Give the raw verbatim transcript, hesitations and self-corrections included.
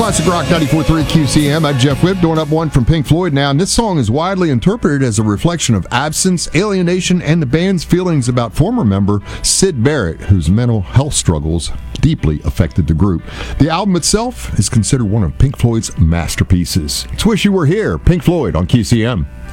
Classic Rock ninety-four point three Q C M. I'm Jeff Wibb, doing up one from Pink Floyd now. And this song is widely interpreted as a reflection of absence, alienation, and the band's feelings about former member Syd Barrett, whose mental health struggles deeply affected the group. The album itself is considered one of Pink Floyd's masterpieces. It's Wish You Were Here, Pink Floyd on Q C M.